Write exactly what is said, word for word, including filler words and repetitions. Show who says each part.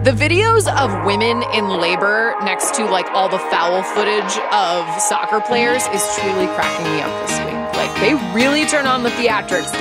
Speaker 1: The videos of women in labor next to like all the foul footage of soccer players is truly cracking me up this week. Like, they really turn on the theatrics.